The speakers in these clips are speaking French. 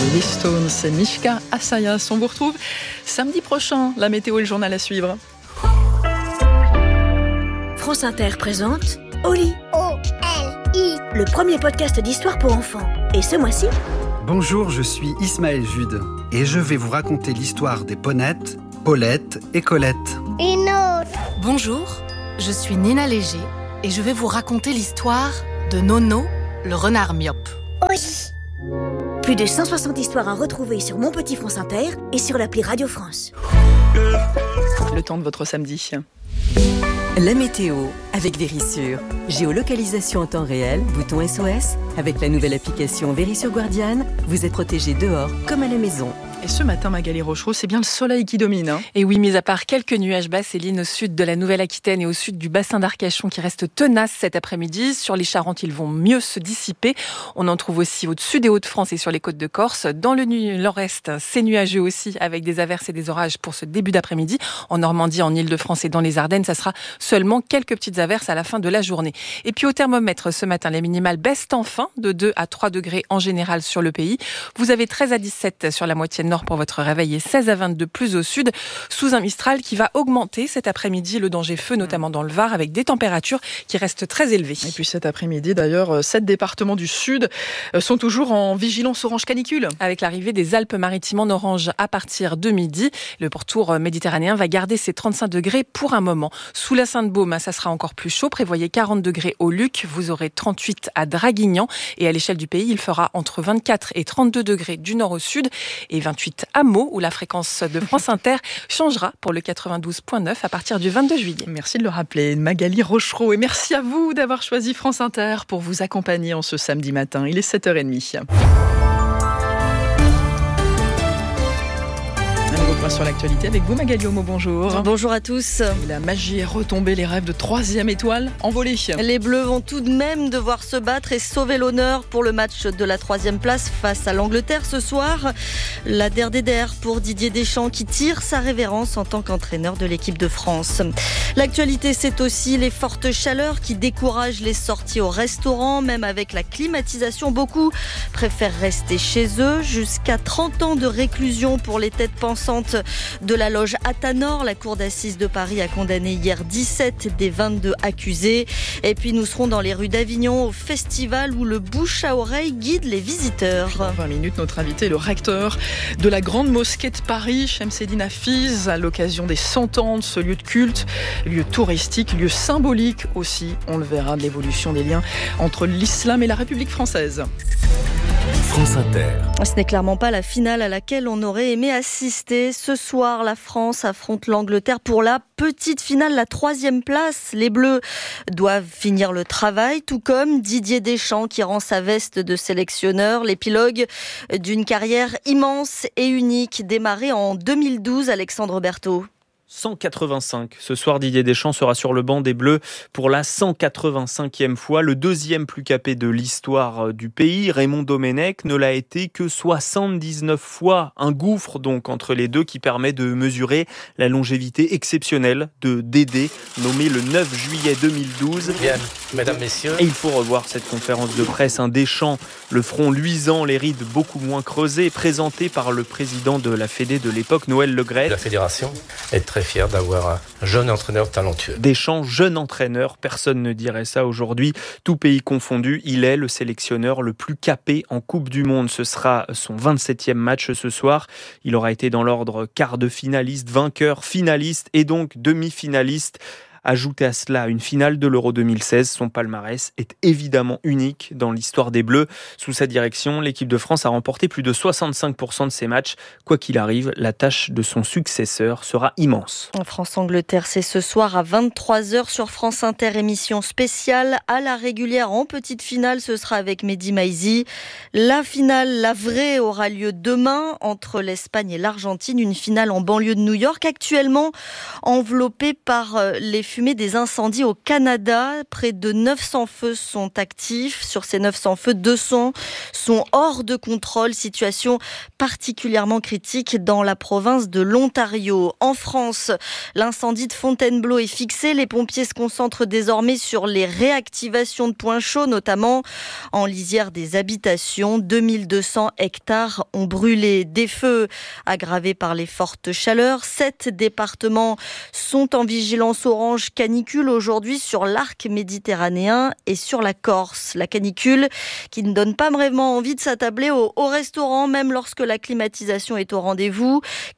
Les Stones et Mishka Asayas. On vous retrouve samedi prochain. La météo et le journal à suivre. France Inter présente Oli. O-L-I. Le premier podcast d'histoire pour enfants. Et ce mois-ci, Bonjour, je suis Ismaël Jude et je vais vous raconter l'histoire des Ponettes, Paulette et Colette. Une autre. Bonjour, je suis Nina Léger et je vais vous raconter l'histoire de Nono, le renard myope. Oui. plus de 160 histoires à retrouver sur Mon Petit France Inter et sur l'appli Radio France. Le temps de votre samedi. La météo avec Vérissure. Géolocalisation en temps réel, bouton SOS. Avec la nouvelle application Vérissure Guardian, vous êtes protégé dehors comme à la maison. Et ce matin, Magali Rochereau, c'est bien le soleil qui domine. Et oui, mis à part quelques nuages bas, Céline, au sud de la Nouvelle-Aquitaine et au sud du bassin d'Arcachon qui restent tenaces cet après-midi. Sur les Charentes, ils vont mieux se dissiper. On en trouve aussi au-dessus des Hauts-de-France et sur les côtes de Corse. Dans le nord-est, c'est nuageux aussi avec des averses et des orages pour ce début d'après-midi. En Normandie, en Île-de-France et dans les Ardennes, ça sera seulement quelques petites averses à la fin de la journée. Et puis au thermomètre, ce matin, les minimales baissent enfin de 2 à 3 degrés en général sur le pays. Vous avez 13 à 17 sur la moitié nord pour votre réveil et 16 à 22 plus au sud, sous un Mistral qui va augmenter cet après-midi le danger feu, notamment dans le Var, avec des températures qui restent très élevées. Et puis cet après-midi, d'ailleurs, 7 départements du sud sont toujours en vigilance orange canicule. Avec l'arrivée des Alpes-Maritimes en orange à partir de midi, le pourtour méditerranéen va garder ses 35 degrés pour un moment. Sous la Sainte-Baume, ça sera encore plus chaud. Prévoyez 40 degrés au Luc, vous aurez 38 à Draguignan. Et à l'échelle du pays, il fera entre 24 et 32 degrés du nord au sud et 28 à Meaux, où la fréquence de France Inter changera pour le 92.9 à partir du 22 juillet. Merci de le rappeler, Magali Rochereau. Et merci à vous d'avoir choisi France Inter pour vous accompagner en ce samedi matin. Il est 7h30. Sur l'actualité avec vous, Magali Homo, bonjour. Bonjour à tous. Et la magie est retombée, les rêves de 3e étoile envolés. Les Bleus vont tout de même devoir se battre et sauver l'honneur pour le match de la 3e place face à l'Angleterre ce soir. La der pour Didier Deschamps qui tire sa révérence en tant qu'entraîneur de l'équipe de France. L'actualité, c'est aussi les fortes chaleurs qui découragent les sorties au restaurant, même avec la climatisation. Beaucoup préfèrent rester chez eux. Jusqu'à 30 ans de réclusion pour les têtes pensantes de la loge Athanor. La cour d'assises de Paris a condamné hier 17 des 22 accusés. Et puis nous serons dans les rues d'Avignon au festival où le bouche à oreille guide les visiteurs. Dans 20 minutes, notre invité est le recteur de la Grande Mosquée de Paris, Chemseddine Hafiz, à l'occasion des 100 ans de ce lieu de culte, lieu touristique, lieu symbolique aussi, on le verra, de l'évolution des liens entre l'islam et la République française. France Inter. Ce n'est clairement pas la finale à laquelle on aurait aimé assister. Ce soir, la France affronte l'Angleterre pour la petite finale, la 3e place. Les Bleus doivent finir le travail, tout comme Didier Deschamps qui rend sa veste de sélectionneur. L'épilogue d'une carrière immense et unique, démarrée en 2012, Alexandre Berthaud. 185. Ce soir, Didier Deschamps sera sur le banc des Bleus pour la 185e fois. Le deuxième plus capé de l'histoire du pays, Raymond Domenech, ne l'a été que 79 fois. Un gouffre donc entre les deux qui permet de mesurer la longévité exceptionnelle de Dédé, nommé le 9 juillet 2012. Bien, mesdames, messieurs. Et il faut revoir cette conférence de presse. Un Deschamps, le front luisant, les rides beaucoup moins creusées, présenté par le président de la Fédé de l'époque, Noël Le Graët. La fédération est très fier d'avoir un jeune entraîneur talentueux. Deschamps, jeune entraîneur, personne ne dirait ça aujourd'hui. Tout pays confondu, il est le sélectionneur le plus capé en Coupe du Monde. Ce sera son 27e match ce soir. Il aura été dans l'ordre quart de finaliste, vainqueur, finaliste et donc demi-finaliste. Ajoutez à cela une finale de l'Euro 2016, son palmarès est évidemment unique dans l'histoire des Bleus. Sous sa direction, l'équipe de France a remporté plus de 65% de ses matchs. Quoi qu'il arrive, la tâche de son successeur sera immense. France-Angleterre, c'est ce soir à 23h sur France Inter, émission spéciale à la régulière en petite finale. Ce sera avec Mehdi Maizi. La finale, la vraie, aura lieu demain entre l'Espagne et l'Argentine. Une finale en banlieue de New York, actuellement enveloppée par les fumée des incendies au Canada. Près de 900 feux sont actifs. Sur ces 900 feux, 200 sont hors de contrôle. Situation particulièrement critique dans la province de l'Ontario. En France, l'incendie de Fontainebleau est fixé. Les pompiers se concentrent désormais sur les réactivations de points chauds, notamment en lisière des habitations. 2200 hectares ont brûlé. Des feux aggravés par les fortes chaleurs. 7 départements sont en vigilance orange canicule aujourd'hui sur l'arc méditerranéen et sur la Corse. La canicule qui ne donne pas vraiment envie de s'attabler au restaurant, même lorsque la climatisation est au rendez-vous.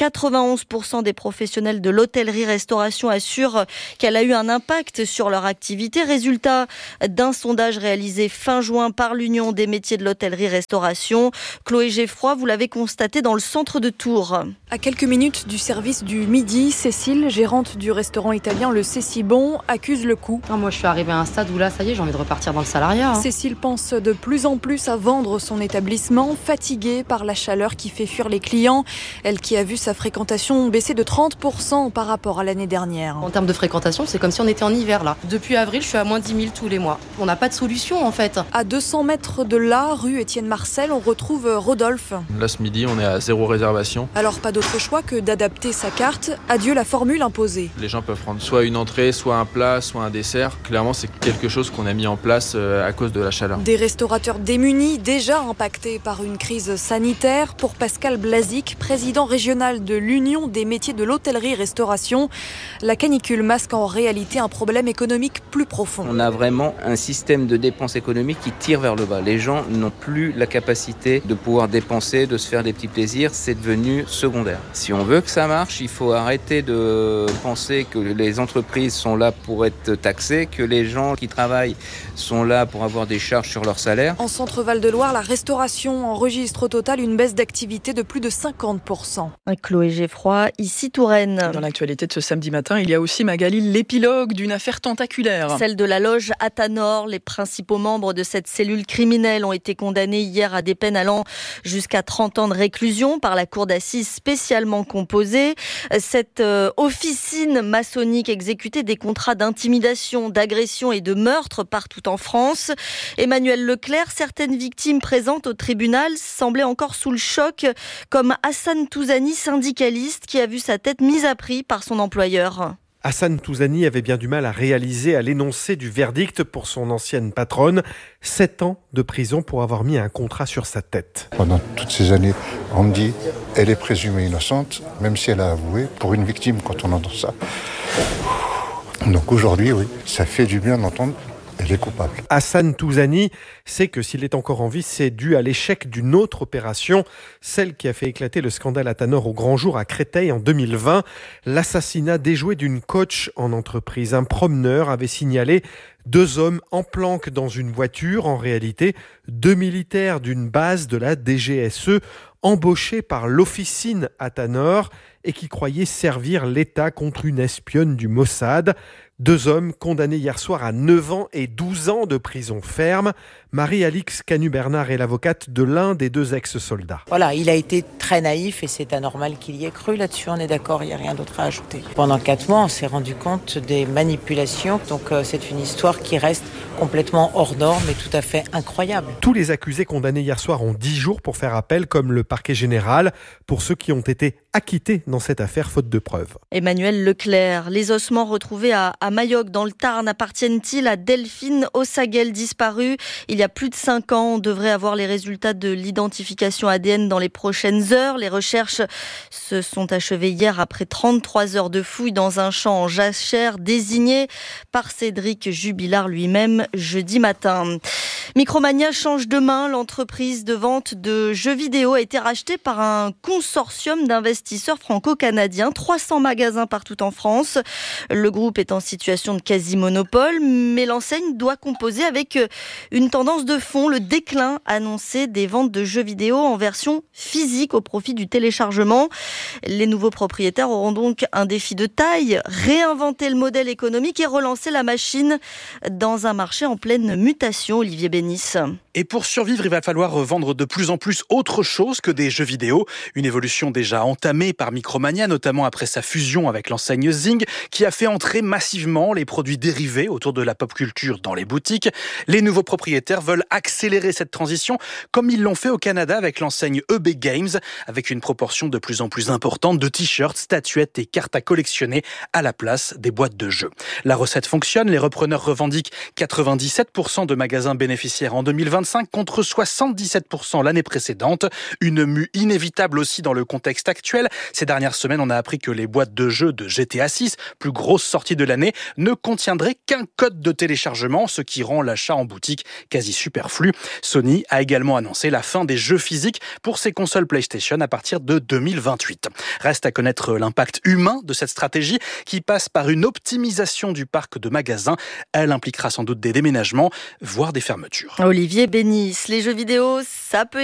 91% des professionnels de l'hôtellerie-restauration assurent qu'elle a eu un impact sur leur activité. Résultat d'un sondage réalisé fin juin par l'Union des métiers de l'hôtellerie-restauration. Chloé Geffroy, vous l'avez constaté dans le centre de Tours. À quelques minutes du service du midi, Cécile, gérante du restaurant italien Le Cécibon, accuse le coup. Moi, je suis arrivée à un stade où là, ça y est, j'ai envie de repartir dans le salariat. Cécile pense de plus en plus à vendre son établissement, fatiguée par la chaleur qui fait fuir les clients. Elle qui a vu sa fréquentation baisser de 30% par rapport à l'année dernière. En termes de fréquentation, c'est comme si on était en hiver là. Depuis avril, je suis à moins 10 000 tous les mois. On n'a pas de solution en fait. À 200 mètres de là, rue Étienne Marcel, on retrouve Rodolphe. Là, ce midi, on est à 0 réservation. Alors pas d'autre choix que d'adapter sa carte. Adieu la formule imposée. Les gens peuvent prendre soit une entrée, soit un plat, soit un dessert. Clairement, c'est quelque chose qu'on a mis en place à cause de la chaleur. Des restaurateurs démunis, déjà impactés par une crise sanitaire. Pour Pascal Blazic, président régional de l'Union des métiers de l'hôtellerie-restauration, la canicule masque en réalité un problème économique plus profond. On a vraiment un système de dépenses économiques qui tire vers le bas. Les gens n'ont plus la capacité de pouvoir dépenser, de se faire des petits plaisirs. C'est devenu secondaire. Si on veut que ça marche, il faut arrêter de penser que les entreprises sont là pour être taxées, que les gens qui travaillent sont là pour avoir des charges sur leur salaire. En Centre-Val de Loire, la restauration enregistre au total une baisse d'activité de plus de 50%. Chloé Geffroy, ici Touraine. Dans l'actualité de ce samedi matin, il y a aussi, Magali, l'épilogue d'une affaire tentaculaire. Celle de la loge Athanor. Les principaux membres de cette cellule criminelle ont été condamnés hier à des peines allant jusqu'à 30 ans de réclusion par la cour d'assises spécialement composée. Cette officine maçonnique exécutait des contrats d'intimidation, d'agression et de meurtre partout en France. Emmanuel Leclerc, certaines victimes présentes au tribunal semblaient encore sous le choc, comme Hassan Touzani, syndicaliste, qui a vu sa tête mise à prix par son employeur. Hassan Touzani avait bien du mal à réaliser à l'énoncé du verdict pour son ancienne patronne. 7 ans de prison pour avoir mis un contrat sur sa tête. Pendant toutes ces années, on me dit elle est présumée innocente, même si elle a avoué. Pour une victime, quand on entend ça. Donc aujourd'hui, oui, ça fait du bien d'entendre. Elle est coupable. Hassan Touzani sait que s'il est encore en vie, c'est dû à l'échec d'une autre opération, celle qui a fait éclater le scandale Athanor au grand jour à Créteil en 2020. L'assassinat déjoué d'une coach en entreprise. Un promeneur avait signalé 2 hommes en planque dans une voiture. En réalité, 2 militaires d'une base de la DGSE embauchés par l'officine Athanor et qui croyaient servir l'État contre une espionne du Mossad. 2 hommes condamnés hier soir à 9 ans et 12 ans de prison ferme. Marie-Alix Canu-Bernard est l'avocate de l'un des 2 ex-soldats. Voilà, il a été très naïf et c'est anormal qu'il y ait cru là-dessus, on est d'accord, il n'y a rien d'autre à ajouter. Pendant 4 mois, on s'est rendu compte des manipulations, donc c'est une histoire qui reste complètement hors norme et tout à fait incroyable. Tous les accusés condamnés hier soir ont 10 jours pour faire appel, comme le parquet général, pour ceux qui ont été acquittés dans cette affaire faute de preuves. Emmanuel Leclerc, les ossements retrouvés à Mayoc dans le Tarn appartiennent-ils à Delphine Ossaguel, disparue il y a plus de 5 ans? On devrait avoir les résultats de l'identification ADN dans les prochaines heures. Les recherches se sont achevées hier après 33 heures de fouilles dans un champ en jachère désigné par Cédric Jubilard lui-même jeudi matin. Micromania change de main. L'entreprise de vente de jeux vidéo a été rachetée par un consortium d'investisseurs franco-canadiens. 300 magasins partout en France. Le groupe est en situation de quasi-monopole, mais l'enseigne doit composer avec une tendance de fond, le déclin annoncé des ventes de jeux vidéo en version physique au profit du téléchargement. Les nouveaux propriétaires auront donc un défi de taille, réinventer le modèle économique et relancer la machine dans un marché en pleine mutation. Olivier Bénis. Et pour survivre, il va falloir vendre de plus en plus autre chose que des jeux vidéo. Une évolution déjà entamée par Micromania, notamment après sa fusion avec l'enseigne Zing, qui a fait entrer massivement les produits dérivés autour de la pop culture dans les boutiques. Les nouveaux propriétaires veulent accélérer cette transition, comme ils l'ont fait au Canada avec l'enseigne EB Games, avec une proportion de plus en plus importante de t-shirts, statuettes et cartes à collectionner à la place des boîtes de jeux. La recette fonctionne, les repreneurs revendiquent 97% de magasins bénéficiaires en 2025 contre 77% l'année précédente. Une mue inévitable aussi dans le contexte actuel. Ces dernières semaines, on a appris que les boîtes de jeux de GTA 6, plus grosse sortie de l'année, ne contiendraient qu'un code de téléchargement, ce qui rend l'achat en boutique quasi superflu. Sony a également annoncé la fin des jeux physiques pour ses consoles PlayStation à partir de 2028. Reste à connaître l'impact humain de cette stratégie qui passe par une optimisation du parc de magasins. Elle impliquera sans doute des déménagements, voire des fermetures. Olivier Bénis, les jeux vidéo, ça peut